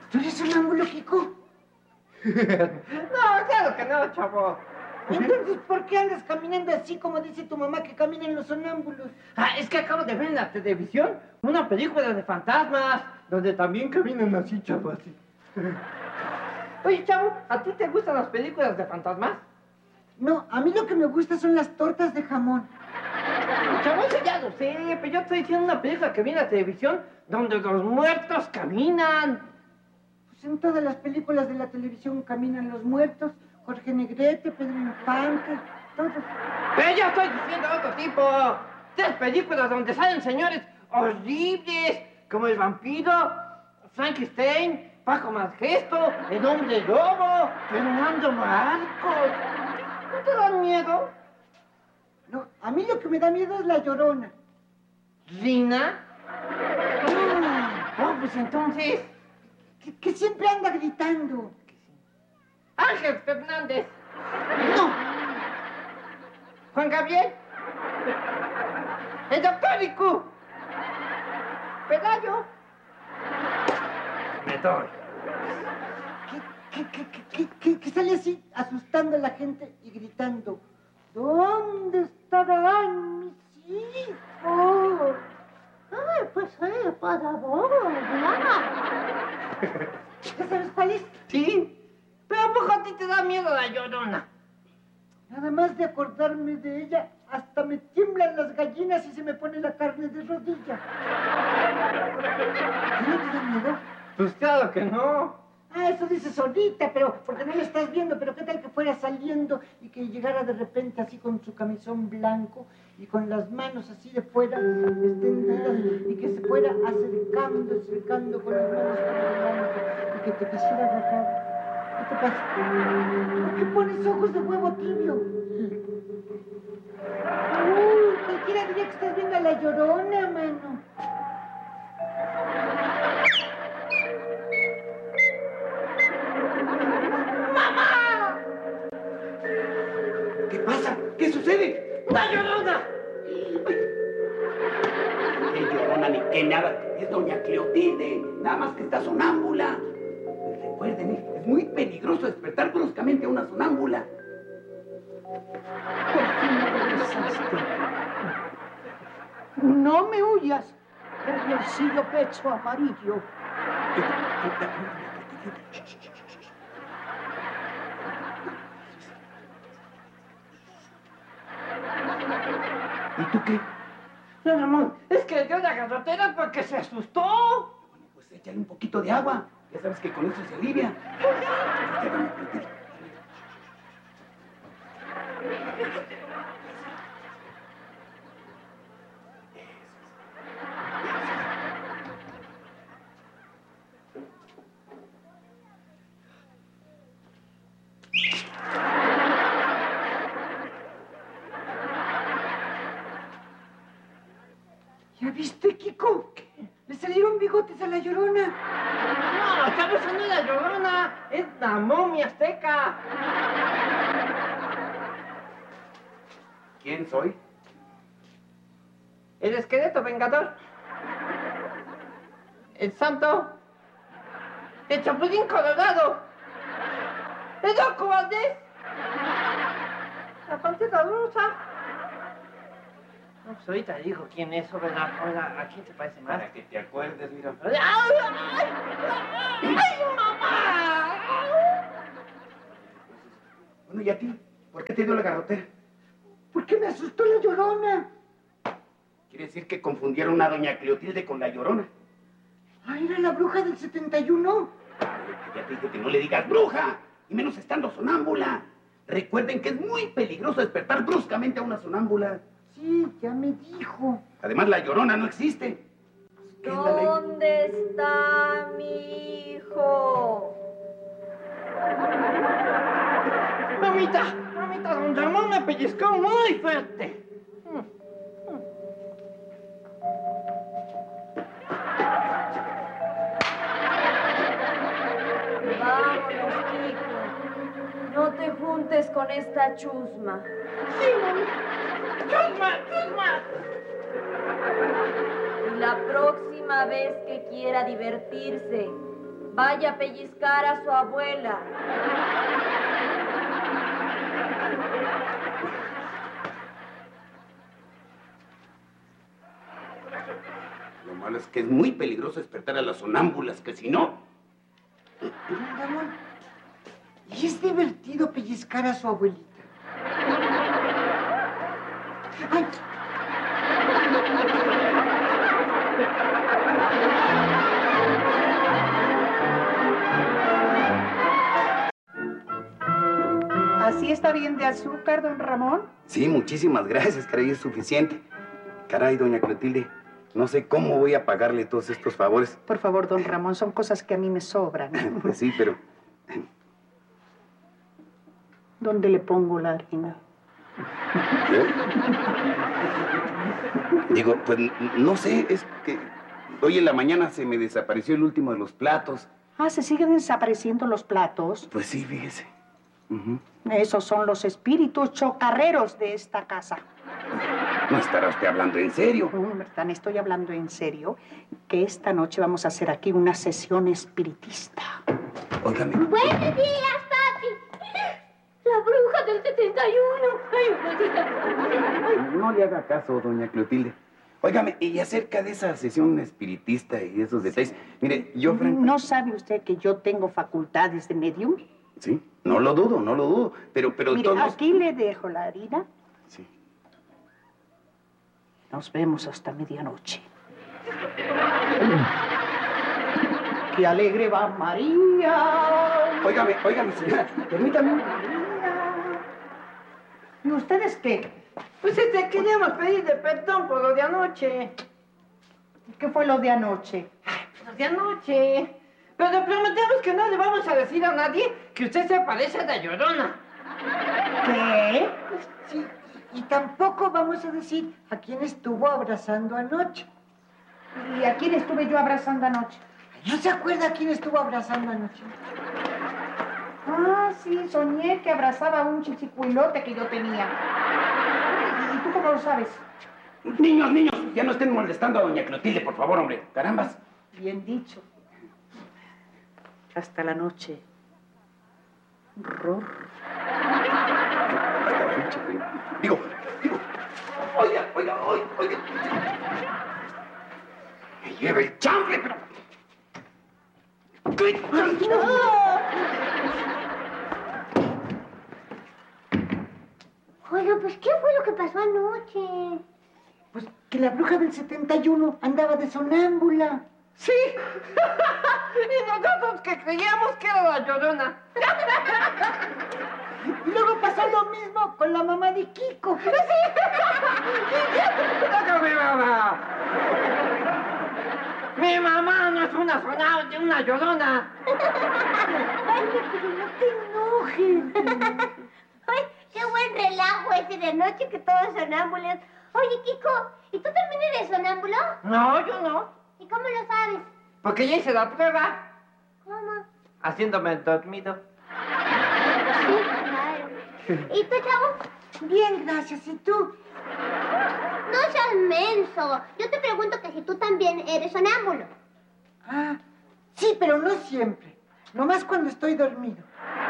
¿Tú eres sonámbulo, Kiko? No, claro que no, chavo. Entonces, ¿por qué andas caminando así como dice tu mamá que caminan los sonámbulos? Ah, es que acabo de ver en la televisión una película de fantasmas, donde también caminan así, chavo, así. Oye, chavo, ¿a ti te gustan las películas de fantasmas? No, a mí lo que me gusta son las tortas de jamón. Chavo, eso ya lo sé, pero yo estoy diciendo una película que vi en la televisión donde los muertos caminan. Pues en todas las películas de la televisión caminan los muertos. Jorge Negrete, Pedro Infante, todos. Pero yo estoy diciendo otro tipo. Tres películas donde salen señores horribles, como el vampiro, Frankenstein, Paco Malgesto, el hombre lobo, Fernando Marcos. ¿No te dan miedo? No, a mí lo que me da miedo es la Llorona. ¿Rina? No, pues entonces... Que siempre anda gritando. Ángel Fernández. No. Juan Gabriel. El doctor Ricu. Pelayo. Me doy. Que sale así asustando a la gente y gritando. ¿Dónde estarán mis hijos? Ay, pues para vos, ¿Ya sabes cuál es? Sí. Pero ¿a poco a ti te da miedo la Llorona? Nada más de acordarme de ella, hasta me tiemblan las gallinas y se me pone la carne de rodilla. ¿No te da miedo? Pues claro que no. Ah, eso dices ahorita, pero porque no lo estás viendo, pero qué tal que fuera saliendo y que llegara de repente así con su camisón blanco y con las manos así de fuera extendidas y que se fuera acercando con las manos por delante y que te quisiera agarrar. ¿Qué te pasa? ¿Por qué pones ojos de huevo tibio? Uy, cualquiera diría que estás viendo a la Llorona, mano. ¡Mamá! ¿Qué pasa? ¿Qué sucede? ¡La Llorona! ¡Qué Llorona ni qué nada! Es doña Cleotilde, nada más que está sonámbula. Recuerden, es muy peligroso despertar bruscamente a una sonámbula. Por fin me regresaste. No me huyas, riercillo pecho amarillo. ¿Y tú qué? No, Ramón, es que le dio la garrotera porque se asustó. Bueno, pues échale un poquito de agua. Ya sabes que con eso se alivia. Ya, doña Cleotilde. ¿Ya viste, Kiko? Le salieron bigotes a la Llorona. No, ¿sabes? No es la Llorona, es la momia azteca. ¿Quién soy? El esqueleto vengador. El santo. El chapulín colorado. El loco Valdés. La pantera rosa. No, pues ahorita digo quién es, ¿verdad? Ahora, ¿a quién te parece más? Para que te acuerdes, mira. ¡Ay, ay, ay, mamá! Bueno, ¿y a ti? ¿Por qué te dio la garrotera? ¿Por qué me asustó la Llorona? Quiere decir que confundieron a doña Cleotilde con la Llorona. Ah, era la bruja del 71. Ay, que ya te dije que no le digas bruja, y menos estando sonámbula. Recuerden que es muy peligroso despertar bruscamente a una sonámbula. Sí, ya me dijo. Además, la Llorona no existe. ¿Qué es la ley? ¿Dónde está mi hijo? Mamita, don Ramón me pellizcó muy fuerte. Vámonos, Kiko. No te juntes con esta chusma. Sí, mami. ¡Chusma! Y la próxima vez que quiera divertirse, Vaya a pellizcar a su abuela. Lo malo es que es muy peligroso despertar a las sonámbulas, que si no... Ramón, y es divertido pellizcar a su abuelita. ¡Ay! ¿Así está bien de azúcar, don Ramón? Sí, muchísimas gracias, caray, es suficiente. Caray, doña Clotilde, no sé cómo voy a pagarle todos estos favores. Por favor, don Ramón, son cosas que a mí me sobran. Pues sí, pero... ¿Dónde le pongo la harina? ¿Eh? Digo, pues no sé, es que hoy en la mañana se me desapareció el último de los platos. Ah, ¿se siguen desapareciendo los platos? Pues sí, fíjese. Esos son los espíritus chocarreros de esta casa. ¿No estará usted hablando en serio? Bertán, estoy hablando en serio, que esta noche vamos a hacer aquí una sesión espiritista. Óigame. Buenos días, papi. La bruja del 71. Ay, No le haga caso, doña Clotilde. Óigame, y acerca de esa sesión espiritista y esos detalles, mire, yo franco... ¿No sabe usted que yo tengo facultades de medium? Sí, no lo dudo, pero Mire, todos... aquí le dejo la harina. Sí. Nos vemos hasta medianoche. ¡Qué alegre va María! Óigame, señora, permítame. ¿Y ustedes qué? Pues queríamos pedirle perdón por lo de anoche. ¿Qué fue lo de anoche? Lo de anoche. Pero le prometemos que no le vamos a decir a nadie que usted se parece a la Llorona. ¿Qué? Sí, y tampoco vamos a decir a quién estuvo abrazando anoche. ¿Y a quién estuve yo abrazando anoche? ¿No se acuerda a quién estuvo abrazando anoche? Ah, sí, soñé que abrazaba a un chichicuilote que yo tenía. ¿Y tú cómo lo sabes? Niños, ya no estén molestando a doña Clotilde, por favor, hombre. Carambas. Bien dicho. Hasta la noche. Horror. Hasta la noche, digo. Oiga. Me lleva el chanfle, pero... ¿Qué? Oiga, pues, ¿qué fue lo que pasó anoche? Pues que la bruja del 71 andaba de sonámbula. Sí. Y nosotros que creíamos que era la Llorona. Y luego pasó lo mismo con la mamá de Kiko. ¡No, mi mamá! Mi mamá no es una Llorona. Ay, pero no te enojes. Ay, qué buen relajo ese de anoche que todos sonámbulos. Oye, Kiko, ¿y tú también eres sonámbulo? No, yo no. ¿Y cómo lo sabes? Porque ya hice la prueba. ¿Cómo? Haciéndome el dormido. Sí, claro. ¿Y tú, chavo? Bien, gracias. ¿Y tú? No seas menso. Yo te pregunto que si tú también eres sonámbulo. Ah, sí, pero no siempre. Nomás cuando estoy dormido.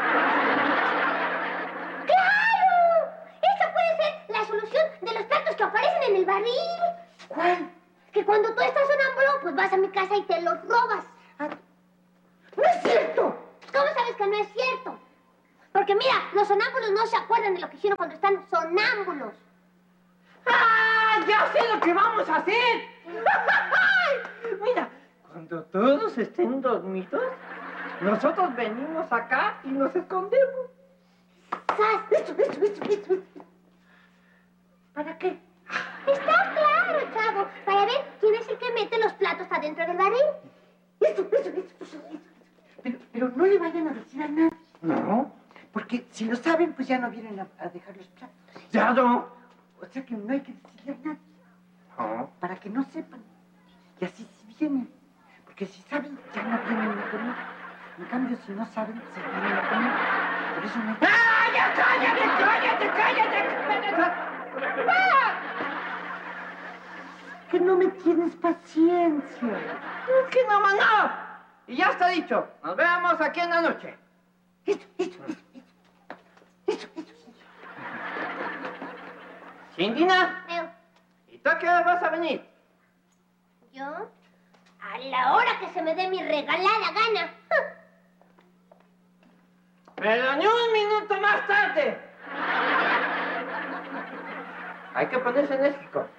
¡Claro! Esa puede ser la solución de los platos que aparecen en el barril. ¿Cuál? Que cuando tú estás sonámbulo, pues vas a mi casa y te los robas. Ah, ¡no es cierto! ¿Cómo sabes que no es cierto? Porque mira, los sonámbulos no se acuerdan de lo que hicieron cuando están sonámbulos. ¡Ah! ¡Ya sé lo que vamos a hacer! Mira, cuando todos estén dormidos, nosotros venimos acá y nos escondemos. ¡Sas! Esto. ¿Para qué? Está claro, chavo. Para ver quién es el que mete los platos adentro del barril. Esto. Pero no le vayan a decir a nadie. No, Porque si lo saben, pues ya no vienen a dejar los platos. ya no. O sea que no hay que decirle a nadie. No. Para que no sepan. Y así sí vienen. Porque si saben, ya no vienen a comer. En cambio, si no saben, se vienen a comer. Por eso no hay que... ¡Ah, ya cállate! ¡Ah! Que no me tienes paciencia. Es que no, mamá, no. Y ya está dicho. Nos vemos aquí en la noche. Listo. Cindina, ¿y tú a qué hora vas a venir? ¿Yo? A la hora que se me dé mi regalada gana. Pero ni un minuto más tarde. Hay que ponerse enérgico.